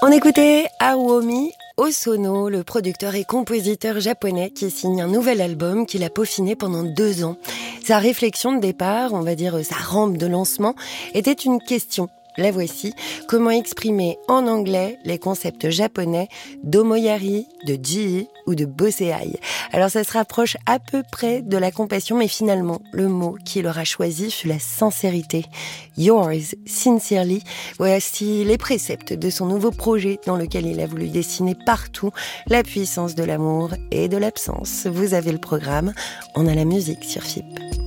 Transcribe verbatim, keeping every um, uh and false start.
On écoutait Haruomi Hosono, le producteur et compositeur japonais qui signe un nouvel album qu'il a peaufiné pendant deux ans. Sa réflexion de départ, on va dire sa rampe de lancement, était une question. La voici, comment exprimer en anglais les concepts japonais d'omoyari, de ji ou de bosei. Alors ça se rapproche à peu près de la compassion, mais finalement, le mot qu'il aura choisi fut la sincérité. Yours, sincerely, voici les préceptes de son nouveau projet dans lequel il a voulu dessiner partout la puissance de l'amour et de l'absence. Vous avez le programme, on a la musique sur F I P.